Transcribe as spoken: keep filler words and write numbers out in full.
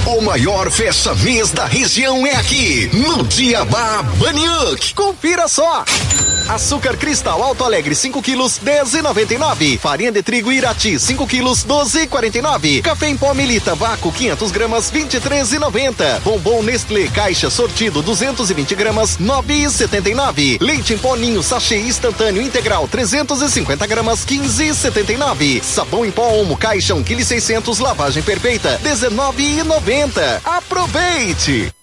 O maior fecha-mês da região é aqui, no Diabá Baniuk. Confira só! Açúcar cristal Alto Alegre cinco quilos, dez e noventa e nove. Farinha de trigo Irati cinco quilos, doze e quarenta e nove. Café em pó Melita Vácuo quinhentas gramas, vinte e três e noventa. Bombom Nestlé Caixa Sortido duzentos e vinte gramas, nove e setenta e nove. Leite em pó Ninho Sachê Instantâneo Integral trezentas e cinquenta gramas, quinze e setenta e nove. Sabão em pó Omo Caixa um quilo e seiscentos, lavagem perfeita, dezenove e noventa. Aproveite!